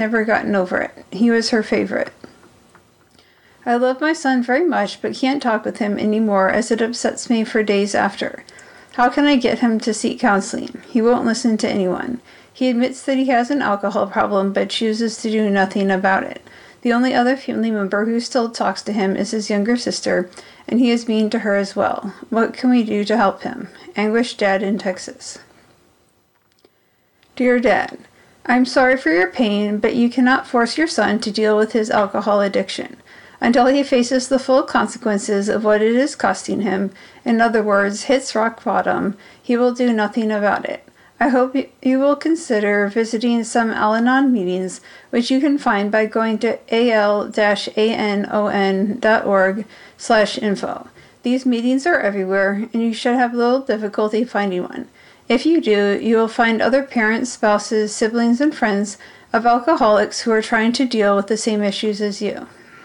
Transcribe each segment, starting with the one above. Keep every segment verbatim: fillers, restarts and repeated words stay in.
never gotten over it. He was her favorite. I love my son very much, but can't talk with him anymore as it upsets me for days after. How can I get him to seek counseling? He won't listen to anyone. He admits that he has an alcohol problem, but chooses to do nothing about it. The only other family member who still talks to him is his younger sister, and he is mean to her as well. What can we do to help him? Anguished Dad in Texas. Dear Dad, I'm sorry for your pain, but you cannot force your son to deal with his alcohol addiction. Until he faces the full consequences of what it is costing him, in other words, hits rock bottom, he will do nothing about it. I hope you will consider visiting some Al-Anon meetings, which you can find by going to al-anon.org slash info. These meetings are everywhere, and you should have little difficulty finding one. If you do, you will find other parents, spouses, siblings, and friends of alcoholics who are trying to deal with the same issues as you.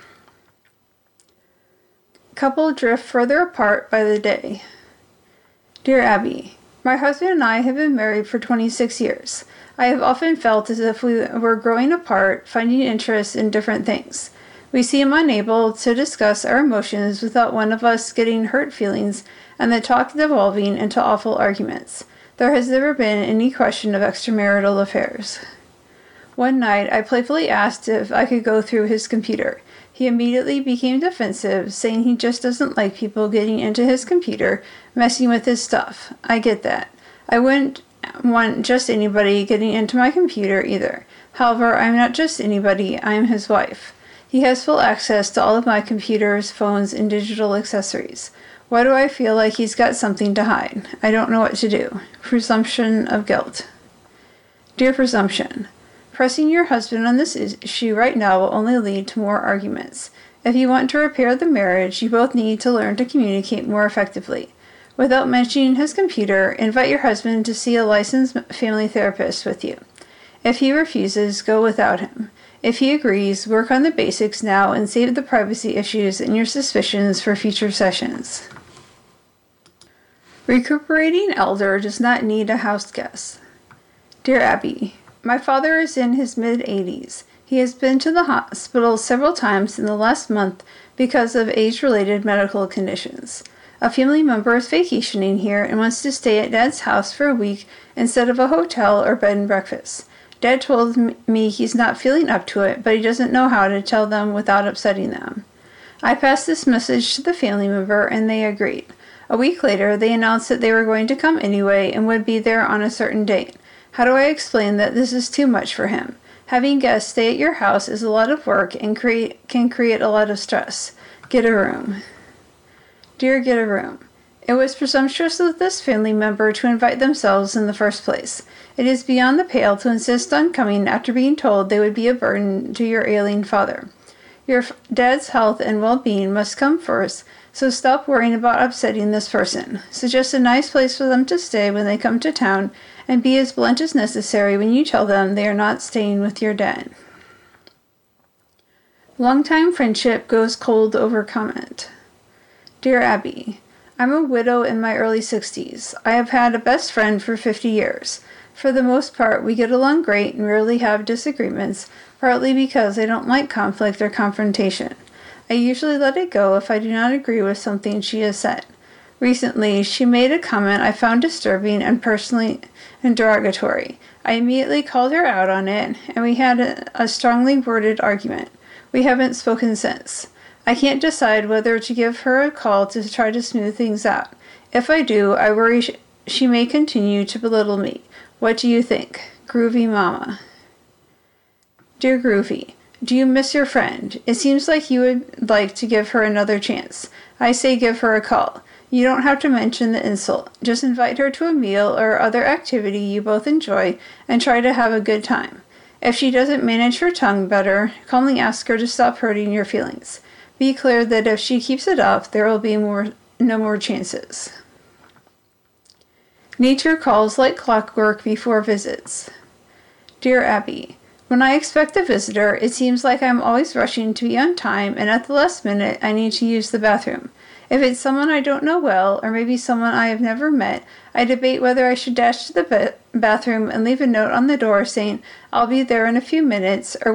Couple drift further apart by the day. Dear Abby, my husband and I have been married for twenty-six years. I have often felt as if we were growing apart, finding interest in different things. We seem unable to discuss our emotions without one of us getting hurt feelings and the talk devolving into awful arguments. There has never been any question of extramarital affairs. One night, I playfully asked if I could go through his computer. He immediately became defensive, saying he just doesn't like people getting into his computer, messing with his stuff. I get that. I wouldn't want just anybody getting into my computer either. However, I'm not just anybody, I am his wife. He has full access to all of my computers, phones, and digital accessories. Why do I feel like he's got something to hide? I don't know what to do. Presumption of guilt. Dear Presumption, pressing your husband on this issue right now will only lead to more arguments. If you want to repair the marriage, you both need to learn to communicate more effectively. Without mentioning his computer, invite your husband to see a licensed family therapist with you. If he refuses, go without him. If he agrees, work on the basics now and save the privacy issues and your suspicions for future sessions. Recuperating elder does not need a house guest. Dear Abby, my father is in his mid-eighties. He has been to the hospital several times in the last month because of age-related medical conditions. A family member is vacationing here and wants to stay at Dad's house for a week instead of a hotel or bed and breakfast. Dad told me he's not feeling up to it, but he doesn't know how to tell them without upsetting them. I passed this message to the family member, and they agreed. A week later, they announced that they were going to come anyway and would be there on a certain date. How do I explain that this is too much for him? Having guests stay at your house is a lot of work and create can create a lot of stress. Get a room. Dear Get a Room, it was presumptuous of this family member to invite themselves in the first place. It is beyond the pale to insist on coming after being told they would be a burden to your ailing father. Your dad's health and well-being must come first, so stop worrying about upsetting this person. Suggest a nice place for them to stay when they come to town, and be as blunt as necessary when you tell them they are not staying with your dad. Longtime friendship goes cold over comment. Dear Abby, I'm a widow in my early sixties. I have had a best friend for fifty years. For the most part, we get along great and rarely have disagreements, partly because I don't like conflict or confrontation. I usually let it go if I do not agree with something she has said. Recently, she made a comment I found disturbing and personally derogatory. I immediately called her out on it, and we had a, a strongly worded argument. We haven't spoken since. I can't decide whether to give her a call to try to smooth things out. If I do, I worry sh- she may continue to belittle me. What do you think? Groovy Mama. Dear Groovy, do you miss your friend? It seems like you would like to give her another chance. I say give her a call. You don't have to mention the insult. Just invite her to a meal or other activity you both enjoy and try to have a good time. If she doesn't manage her tongue better, calmly ask her to stop hurting your feelings. Be clear that if she keeps it up, there will be more, no more chances. Nature calls like clockwork before visits. Dear Abby, when I expect a visitor, it seems like I'm always rushing to be on time, and at the last minute, I need to use the bathroom. If it's someone I don't know well, or maybe someone I have never met, I debate whether I should dash to the ba- bathroom and leave a note on the door saying, "I'll be there in a few minutes," or